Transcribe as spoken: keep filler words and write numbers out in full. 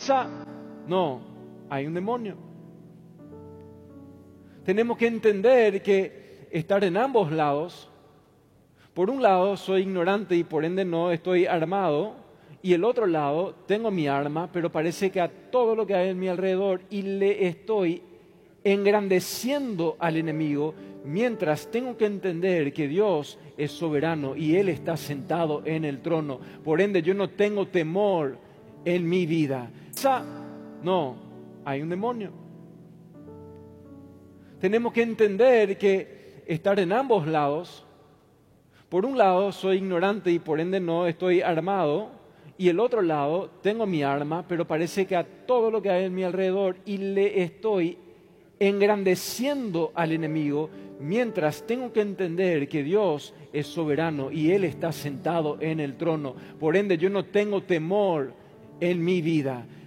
Sa- No, hay un demonio. Tenemos que entender que estar en ambos lados, por un lado soy ignorante y por ende no estoy armado, y el otro lado tengo mi arma, pero parece que a todo lo que hay en mi alrededor y le estoy engrandeciendo al enemigo, mientras tengo que entender que Dios es soberano y Él está sentado en el trono. Por ende yo no tengo temor en mi vida. Sa- No, hay un demonio. Tenemos que entender que estar en ambos lados, por un lado soy ignorante y por ende no estoy armado, y el otro lado tengo mi arma, pero parece que a todo lo que hay en mi alrededor y le estoy engrandeciendo al enemigo, mientras tengo que entender que Dios es soberano y Él está sentado en el trono. Por ende yo no tengo temor en mi vida.